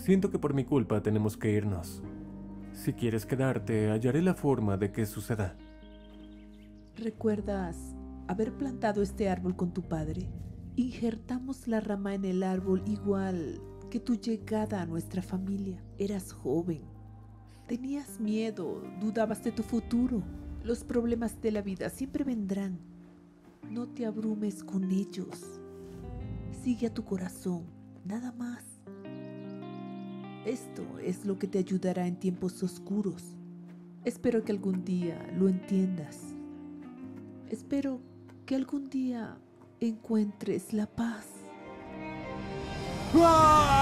Siento que por mi culpa tenemos que irnos. Si quieres quedarte, hallaré la forma de que suceda. ¿Recuerdas haber plantado este árbol con tu padre? Injertamos la rama en el árbol igual que tu llegada a nuestra familia. Eras joven, tenías miedo, dudabas de tu futuro. Los problemas de la vida siempre vendrán. No te abrumes con ellos. Sigue a tu corazón, nada más. Esto es lo que te ayudará en tiempos oscuros. Espero que algún día lo entiendas. Espero que algún día encuentres la paz. ¡Ah!